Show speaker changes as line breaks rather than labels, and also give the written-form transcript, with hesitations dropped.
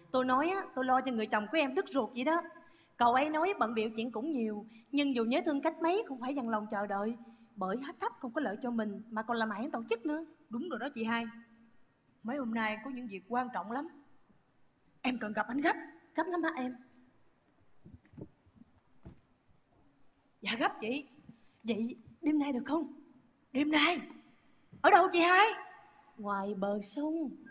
Tôi nói á, tôi lo cho người chồng của em đứt ruột vậy đó. Cậu ấy nói bận bịu chuyện cũng nhiều, nhưng dù nhớ thương cách mấy cũng phải dằn lòng chờ đợi. Bởi hết thấp không có lợi cho mình mà còn làm hại tổ chức nữa.
Đúng rồi đó chị hai. Mấy hôm nay có những việc quan trọng lắm, em cần gặp anh gấp.
Gấp lắm hả em?
Dạ gấp chị.
Vậy đêm nay được không?
Đêm nay? Ở đâu chị hai?
Ngoài bờ sông.